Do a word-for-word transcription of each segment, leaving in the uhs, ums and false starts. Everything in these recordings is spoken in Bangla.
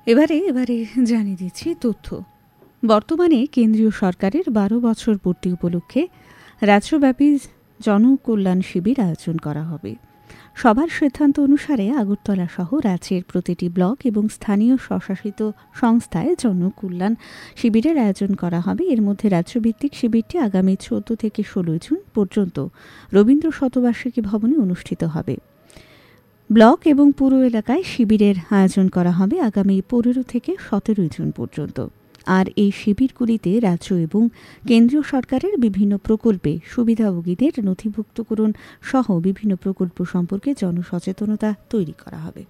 এবারে এবারে জানিয়ে দিচ্ছি তথ্য। বর্তমানে কেন্দ্রীয় সরকারের বারো বছর পূর্তি উপলক্ষে রাজ্যব্যাপী জনকল্যাণ শিবির আয়োজন করা হবে। সবার সিদ্ধান্ত অনুসারে আগরতলা সহ রাজ্যের প্রতিটি ব্লক এবং স্থানীয় স্বশাসিত সংস্থায় জনকল্যাণ শিবিরের আয়োজন করা হবে। এর মধ্যে রাজ্যভিত্তিক শিবিরটি আগামী চোদ্দ থেকে ষোলোই জুন পর্যন্ত রবীন্দ্র শতবার্ষিকী ভবনে অনুষ্ঠিত হবে। ব্লক এবং পুর এলাকায় শিবিরের আয়োজন করা হবে আগামী পনেরো থেকে সতেরোই জুন পর্যন্ত। আর এই শিবিরগুলিতে রাজ্য এবং কেন্দ্রীয় সরকারের বিভিন্ন প্রকল্পে সুবিধাভোগীদের নথিভুক্তকরণ সহ বিভিন্ন প্রকল্প সম্পর্কে জনসচেতনতা তৈরি করা হবে।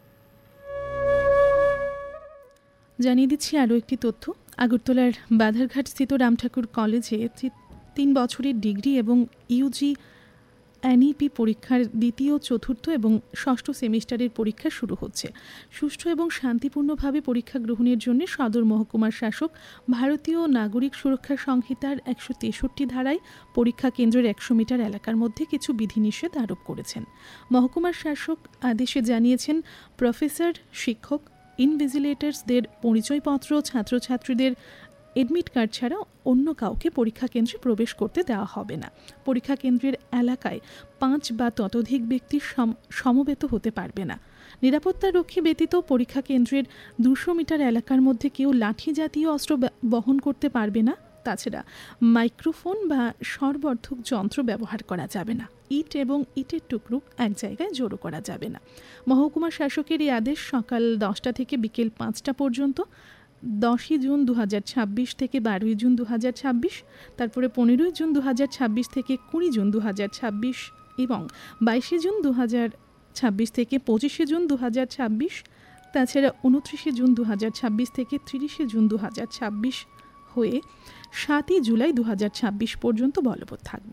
জানিয়ে দিচ্ছি আরও একটি তথ্য। আগরতলার বাধারঘাট স্থিত রামঠাকুর কলেজে তিন বছরের ডিগ্রি এবং ইউজি এনইপি পরীক্ষার দ্বিতীয়, চতুর্থ এবং ষষ্ঠ সেমিস্টারের পরীক্ষা শুরু হচ্ছে। সুষ্ঠু এবং শান্তিপূর্ণভাবে পরীক্ষা গ্রহণের জন্য সদর মহকুমার শাসক ভারতীয় নাগরিক সুরক্ষা সংহিতার একশো তেষট্টি ধারায় পরীক্ষা কেন্দ্রের একশো মিটার এলাকার মধ্যে কিছু বিধিনিষেধ আরোপ করেছেন। মহকুমার শাসক আদেশে জানিয়েছেন, প্রফেসর, শিক্ষক, ইনভিজিলেটরসদের পরিচয়পত্র, ছাত্রছাত্রীদের এডমিট কার্ড ছাড়া অন্য কাউকে পরীক্ষা কেন্দ্রে প্রবেশ করতে দেওয়া হবে না। পরীক্ষা কেন্দ্রের এলাকায় পাঁচ বা ততোধিক ব্যক্তি সমবেত হতে পারবে না। নিরাপত্তারক্ষী ব্যতীত পরীক্ষা কেন্দ্রের দুশো মিটার এলাকার মধ্যে কেউ লাঠি জাতীয় অস্ত্র বহন করতে পারবে না। তাছাড়া মাইক্রোফোন বা স্বরবর্ধক যন্ত্র ব্যবহার করা যাবে না। ইট এবং ইটের টুকরো এক জায়গায় জড়ো করা যাবে না। মহকুমা শাসকের এই আদেশ সকাল দশটা থেকে বিকেল পাঁচটা পর্যন্ত। দশই জুন দু হাজার ছাব্বিশ থেকে বারোই জুন দু হাজার ছাব্বিশ, তারপরে পনেরোই জুন দু হাজার ছাব্বিশ থেকে কুড়ি জুন দু হাজার ছাব্বিশ এবং বাইশে জুন দু হাজার ছাব্বিশ থেকে পঁচিশে জুন দু হাজার ছাব্বিশ, তাছাড়া উনত্রিশে জুন দু হাজার ছাব্বিশ থেকে তিরিশে জুন দু হাজার ছাব্বিশ হয়ে সাতই জুলাই দু হাজার ছাব্বিশ পর্যন্ত বলবৎ থাকবে।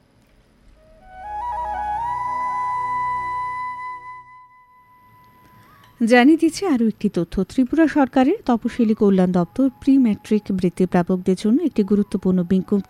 জানিয়ে দিচ্ছে আরও একটি তথ্য। ত্রিপুরা সরকারের তপশিলি কল্যাণ দপ্তর প্রি ম্যাট্রিক বৃত্তি প্রাপকদের জন্য একটি গুরুত্বপূর্ণ বিজ্ঞপ্তি